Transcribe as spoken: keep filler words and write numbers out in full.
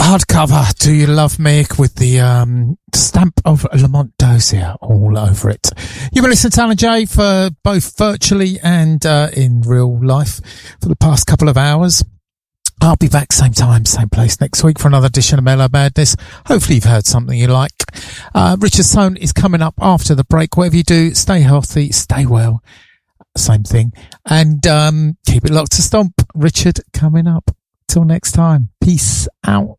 hardcover, Do You Love Me, with the um, stamp of Lamont Dozier all over it. You've been listening to Alan J for both virtually and uh, in real life for the past couple of hours. I'll be back same time, same place next week for another edition of Mellow Madness. Hopefully you've heard something you like. Uh, Richard Soane is coming up after the break. Whatever you do, stay healthy, stay well. Same thing. And um, keep it locked to Stomp. Richard coming up. Till next time. Peace out.